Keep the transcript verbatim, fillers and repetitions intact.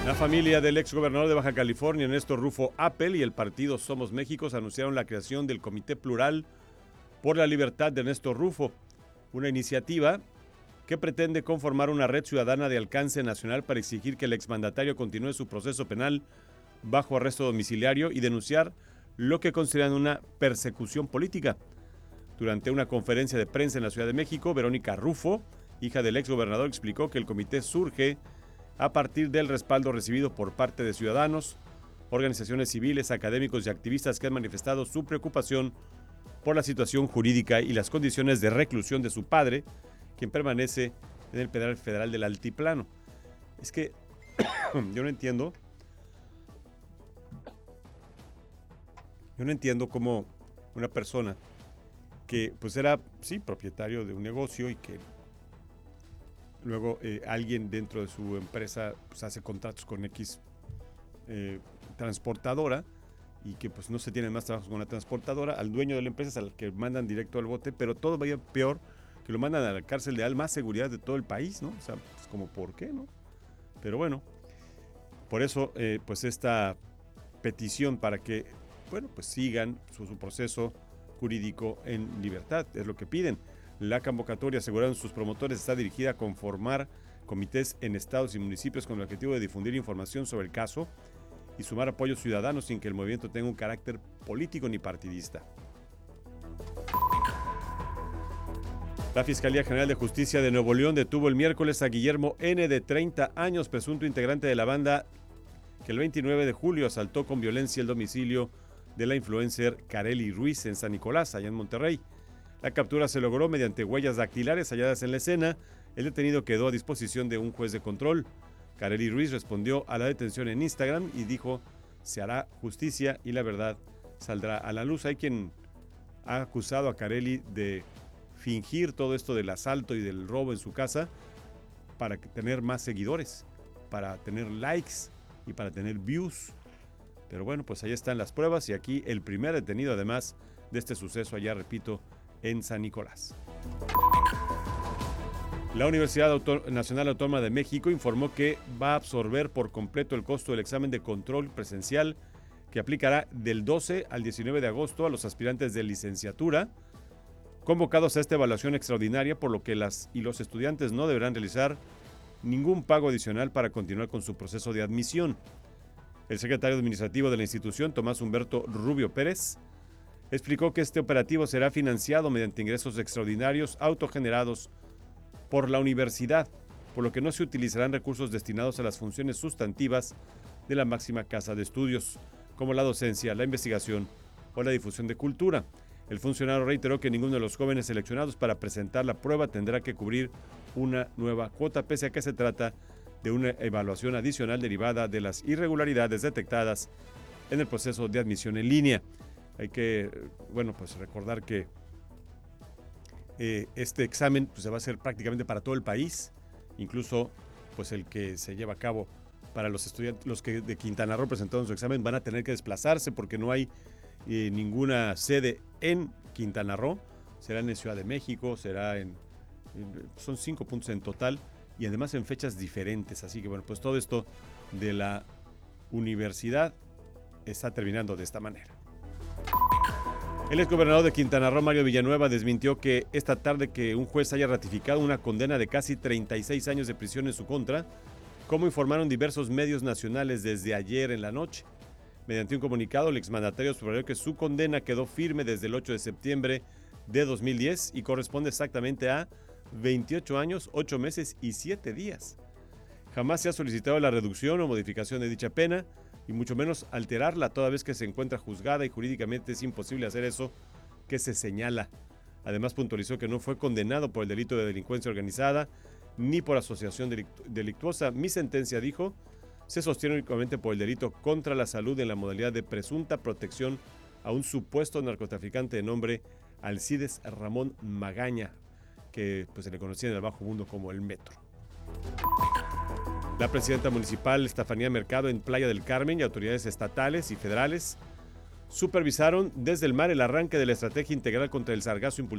La familia del exgobernador de Baja California, Néstor Rufo Appel, y el partido Somos México anunciaron la creación del Comité Plural por la Libertad de Néstor Rufo, una iniciativa que pretende conformar una red ciudadana de alcance nacional para exigir que el exmandatario continúe su proceso penal bajo arresto domiciliario y denunciar lo que consideran una persecución política. Durante una conferencia de prensa en la Ciudad de México, Verónica Rufo, hija del exgobernador, explicó que el comité surge a partir del respaldo recibido por parte de ciudadanos, organizaciones civiles, académicos y activistas que han manifestado su preocupación por la situación jurídica y las condiciones de reclusión de su padre, quien permanece en el penal federal del Altiplano. Es que yo no entiendo, yo no entiendo cómo una persona que pues era, sí, propietario de un negocio y que luego eh, alguien dentro de su empresa pues, hace contratos con X eh, transportadora y que pues no se tienen más trabajos con la transportadora, al dueño de la empresa es al que mandan directo al bote, pero todo vaya peor, que lo mandan a la cárcel de al más seguridad de todo el país, ¿no? O sea, pues como ¿por qué, no? Pero bueno, por eso eh, pues esta petición para que, bueno, pues sigan su, su proceso jurídico en libertad, es lo que piden. La convocatoria, aseguraron sus promotores, está dirigida a conformar comités en estados y municipios con el objetivo de difundir información sobre el caso y sumar apoyos ciudadanos sin que el movimiento tenga un carácter político ni partidista. La Fiscalía General de Justicia de Nuevo León detuvo el miércoles a Guillermo N., de treinta años, presunto integrante de la banda que el veintinueve de julio asaltó con violencia el domicilio de la influencer Karely Ruiz en San Nicolás, allá en Monterrey. La captura se logró mediante huellas dactilares halladas en la escena. El detenido quedó a disposición de un juez de control. Karely Ruiz respondió a la detención en Instagram y dijo: se hará justicia y la verdad saldrá a la luz. Hay quien ha acusado a Karely de fingir todo esto del asalto y del robo en su casa para tener más seguidores, para tener likes y para tener views. Pero bueno, pues ahí están las pruebas y aquí el primer detenido además de este suceso allá, repito, en San Nicolás. La Universidad Autor- Nacional Autónoma de México informó que va a absorber por completo el costo del examen de control presencial que aplicará del doce al diecinueve de agosto a los aspirantes de licenciatura convocados a esta evaluación extraordinaria, por lo que las y los estudiantes no deberán realizar ningún pago adicional para continuar con su proceso de admisión. El secretario administrativo de la institución, Tomás Humberto Rubio Pérez, explicó que este operativo será financiado mediante ingresos extraordinarios autogenerados por la universidad, por lo que no se utilizarán recursos destinados a las funciones sustantivas de la máxima casa de estudios, como la docencia, la investigación o la difusión de cultura. El funcionario reiteró que ninguno de los jóvenes seleccionados para presentar la prueba tendrá que cubrir una nueva cuota, pese a que se trata de una evaluación adicional derivada de las irregularidades detectadas en el proceso de admisión en línea. Hay que, bueno, pues recordar que eh, este examen pues, se va a hacer prácticamente para todo el país, incluso pues el que se lleva a cabo para los estudiantes, los que de Quintana Roo presentaron su examen van a tener que desplazarse porque no hay eh, ninguna sede en Quintana Roo. Será en Ciudad de México, será en, en son cinco puntos en total y además en fechas diferentes. Así que bueno, pues todo esto de la universidad está terminando de esta manera. El exgobernador de Quintana Roo, Mario Villanueva, desmintió que esta tarde que un juez haya ratificado una condena de casi treinta y seis años de prisión en su contra, como informaron diversos medios nacionales desde ayer en la noche. Mediante un comunicado, el exmandatario subrayó que su condena quedó firme desde el ocho de septiembre de dos mil diez y corresponde exactamente a veintiocho años, ocho meses y siete días. Jamás se ha solicitado la reducción o modificación de dicha pena, y mucho menos alterarla, toda vez que se encuentra juzgada y jurídicamente es imposible hacer eso que se señala. Además, puntualizó que no fue condenado por el delito de delincuencia organizada ni por asociación delict- delictuosa. Mi sentencia, dijo, se sostiene únicamente por el delito contra la salud en la modalidad de presunta protección a un supuesto narcotraficante de nombre Alcides Ramón Magaña, que pues, se le conocía en el bajo mundo como el Metro. La presidenta municipal, Estefanía Mercado, en Playa del Carmen, y autoridades estatales y federales supervisaron desde el mar el arranque de la estrategia integral contra el sargazo impulsada